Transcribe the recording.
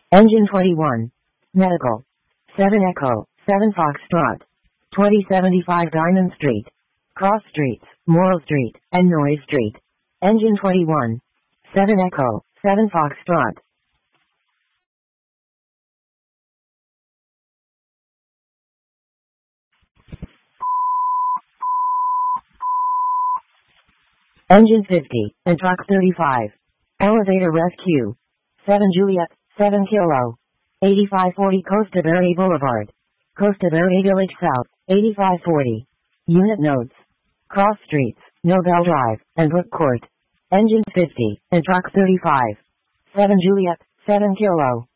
Engine 21. Medical. 7 Echo, 7 Foxtrot. 2075 Diamond Street. Cross Streets, Morrill Street, and Noyes Street. Engine 21. 7 Echo, 7 Foxtrot. Engine 50, and Truck 35. Elevator Rescue. 7 Juliet, 7 Kilo. 8540 Costa Verde Boulevard. Costa Verde Village South, 8540. Unit notes. Cross Streets, Nobel Drive, and Brook Court. Engine 50, and Truck 35. 7 Juliet, 7 Kilo.